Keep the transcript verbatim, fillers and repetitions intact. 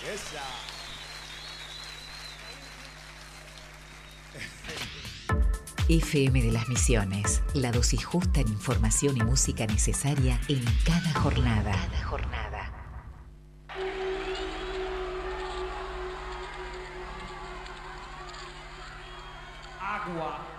Esa. F M de las Misiones, la dosis justa en información y música necesaria en cada jornada. Cada jornada. Agua.